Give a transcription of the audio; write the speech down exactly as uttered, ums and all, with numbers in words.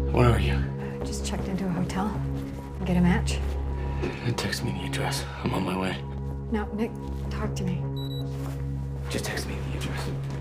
Where are you? Uh, just checked into a hotel. Get a match? Text me the address. I'm on my way. No, Nick, talk to me. Just text me the address.